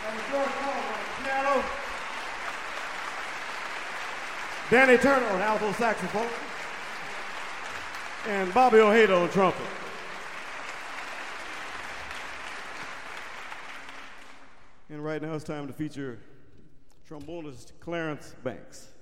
George Collins on piano. Danny Turner on alto saxophone. And Bobby Ojeda on trumpet. And right now it's time to feature trombonist Clarence Banks.